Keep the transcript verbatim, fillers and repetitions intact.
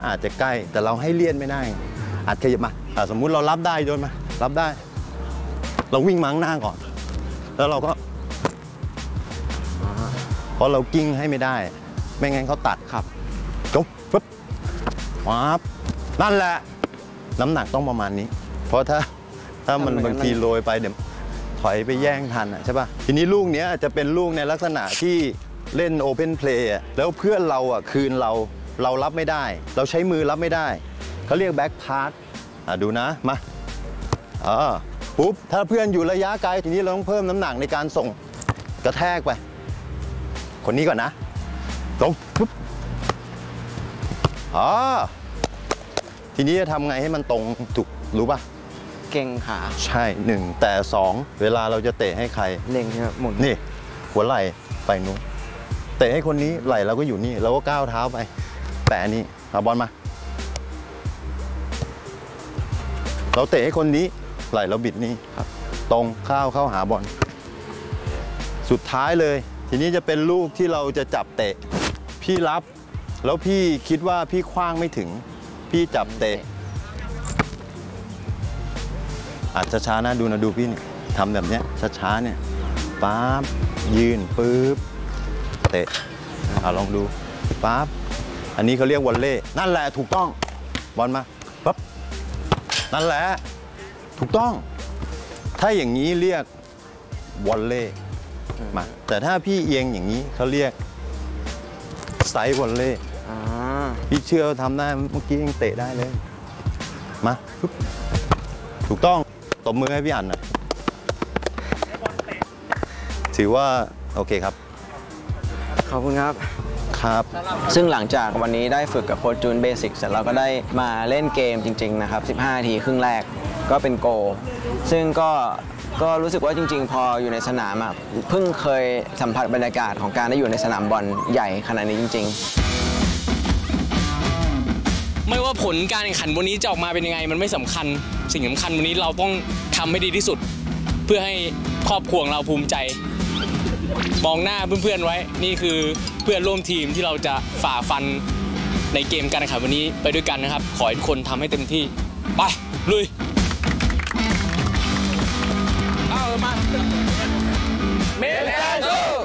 อาจจะใกล้แต่เราให้เลี่ยนไม่ได้อาจขยับมาสมมุติเรารับได้โยนมารับได้เราวิ่งมาข้างหน้าก่อนแล้วเราก็เพราะเรากิ้งให้ไม่ได้ไม่งั้นเขาตัดครับจบปุ๊บปั๊บนั่นแหละน้ำหนักต้องประมาณนี้เพราะถ้าถ้ามันบางทีโรยไปเดี๋ยวถอยไปแย่งทันใช่ป่ะทีนี้ลูกนี้จะเป็นลูกในลักษณะที่เล่นโอเพนเพลย์แล้วเพื่อนเราอ่ะคืนเราเรารับไม่ได้เราใช้มือรับไม่ได้เขาเรียกแบ็คพาสอ่ะดูนะมาอ่าปุ๊บถ้าเพื่อนอยู่ระยะไกลทีนี้เราต้องเพิ่มน้ำหนักในการส่งกระแทกไปคนนี้ก่อนนะลงปุ๊บอ๋อทีนี้จะทำไงให้มันตรงถูกรู้ป่ะเก่งขาใช่หนึ่งแต่สองเวลาเราจะเตะให้ใครเล็งใช่ไหมหมุนนี่หัวไหล่ไปนู้นเตะให้คนนี้ไหล่เราก็อยู่นี่เราก็ก้าวเท้าไปแปะนี้เอาบอลมาเราเตะให้คนนี้ไหล่เราบิดนี่ครับตรงเข้าเข้าหาบอลสุดท้ายเลยทีนี้จะเป็นลูกที่เราจะจับเตะพี่รับแล้วพี่คิดว่าพี่คว้างไม่ถึงพี่จับเตะอาจจะช้านะดูนะดูพี่เนี่ยทำแบบเนี้ยช้าๆเนี่ยปั๊บยืนปึ๊บเตะเอาลองดูปั๊บอันนี้เขาเรียกวอลเล่นั่นแหละถูกต้องบอลมาปั๊บนั่นแหละถูกต้องถ้าอย่างนี้เรียกวอลเล่มาแต่ถ้าพี่เอียงอย่างนี้เขาเรียกไซส์วอลเล่พี่เชื่อทำได้เมื่อกี้ยังเตะได้เลยมาถูกต้องตบมือให้พี่อั๋นหน่อยถือว่าโอเคครับขอบคุณครับครับซึ่งหลังจากวันนี้ได้ฝึกกับโค้ชจูนเบสิกเสร็จเราก็ได้มาเล่นเกมจริงๆนะครับสิบห้านาทีครึ่งแรกก็เป็นโกลซึ่งก็ก็รู้สึกว่าจริงๆพออยู่ในสนามอ่ะเพิ่งเคยสัมผัสบรรยากาศของการได้อยู่ในสนามบอลใหญ่ขนาดนี้จริงๆไม่ว่าผลการแข่งขันวันนี้จะออกมาเป็นยังไงมันไม่สำคัญสิ่งสำคัญวันนี้เราต้องทำให้ดีที่สุดเพื่อให้ครอบครัวเราภูมิใจมองหน้าเพื่อนๆไว้นี่คือเพื่อนร่วมทีมที่เราจะฝ่าฟันในเกมการแข่งขันวันนี้ไปด้วยกันนะครับขอให้ทุกคนทำให้เต็มที่ไปลุย